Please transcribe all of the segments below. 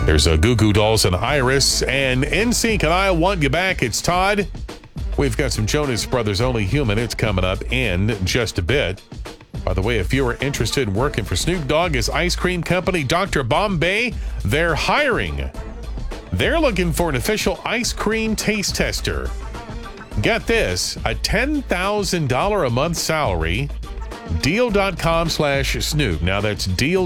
There's Goo Goo Dolls and Iris, and NSYNC and I Want You Back. It's Todd. We've got some Jonas Brothers Only Human. It's coming up in just a bit. By the way, if you are interested in working for Snoop Dogg, his ice cream company, Dr. Bombay, they're hiring. They're looking for an official ice cream taste tester. Get this, a $10,000 a month salary. Deal.com/Snoop. Now that's Deal,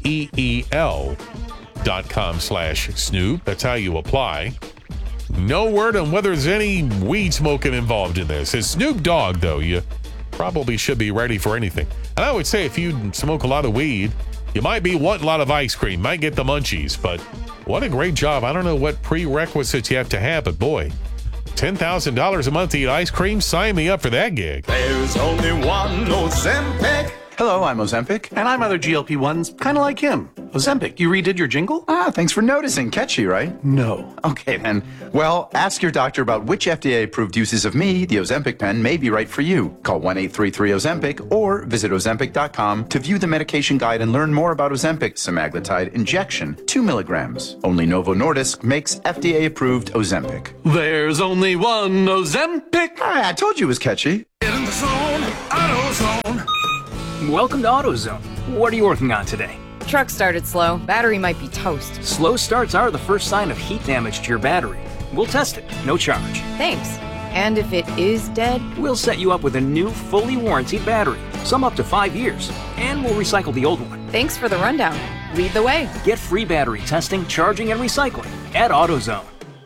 DEEL.com/Snoop. That's how you apply. No word on whether there's any weed smoking involved in this. It's Snoop Dogg, though. You probably should be ready for anything. And I would say if you smoke a lot of weed, you might be wanting a lot of ice cream, might get the munchies, but what a great job. I don't know what prerequisites you have to have, but boy, $10,000 a month to eat ice cream? Sign me up for that gig. There's only one Ozempic. Hello, I'm Ozempic. And I'm other GLP-1s, kind of like him. Ozempic, you redid your jingle? Thanks for noticing. Catchy, right? No. Okay, then. Well, ask your doctor about which FDA-approved uses of me, the Ozempic pen, may be right for you. Call 1-833-OZEMPIC or visit Ozempic.com to view the medication guide and learn more about Ozempic semaglutide injection, 2 milligrams. Only Novo Nordisk makes FDA-approved Ozempic. There's only one Ozempic. I told you it was catchy. Get in the zone, AutoZone. Welcome to AutoZone. What are you working on today? Truck started slow. Battery might be toast. Slow starts are the first sign of heat damage to your battery. We'll test it, no charge. Thanks. And if it is dead? We'll set you up with a new, fully warranted battery, some up to 5 years, and we'll recycle the old one. Thanks for the rundown. Lead the way. Get free battery testing, charging, and recycling at AutoZone.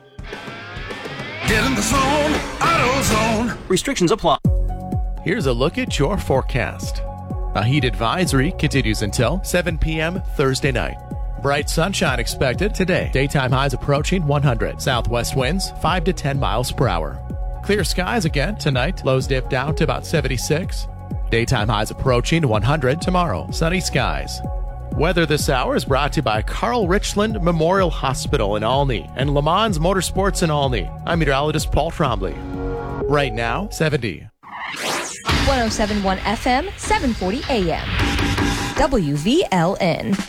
Get in the zone, AutoZone. Restrictions apply. Here's a look at your forecast. A heat advisory continues until 7 p.m. Thursday night. Bright sunshine expected today. Daytime highs approaching 100. Southwest winds 5 to 10 miles per hour. Clear skies again tonight. Lows dip down to about 76. Daytime highs approaching 100 tomorrow. Sunny skies. Weather this hour is brought to you by Carl Richland Memorial Hospital in Olney and Le Mans Motorsports in Olney. I'm meteorologist Paul Trombley. Right now, 70. 107.1 FM, 740 AM. WVLN.